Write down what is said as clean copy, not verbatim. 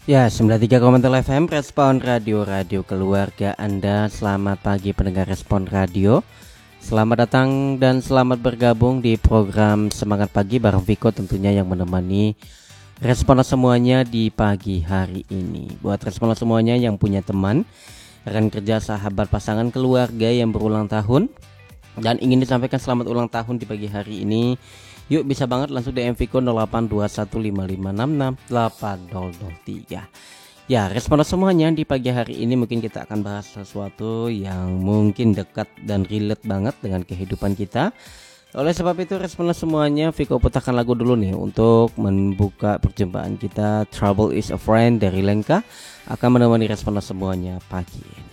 Ya, 93,3 FM Respon Radio Keluarga Anda. Selamat pagi pendengar Respon Radio. Selamat datang dan selamat bergabung di program Semangat Pagi bareng Viko tentunya yang menemani Respon semuanya di pagi hari ini. Buat Respon semuanya yang punya teman, rekan kerja, sahabat, pasangan, keluarga yang berulang tahun dan ingin disampaikan selamat ulang tahun di pagi hari ini, yuk bisa banget langsung DM Viko 082155668003. Ya, respon semuanya di pagi hari ini mungkin kita akan bahas sesuatu yang mungkin dekat dan relate banget dengan kehidupan kita. Oleh sebab itu respon semuanya, Viko putarkan lagu dulu nih untuk membuka perjumpaan kita. Trouble is a Friend dari Lenka akan menemani respon semuanya pagi ini.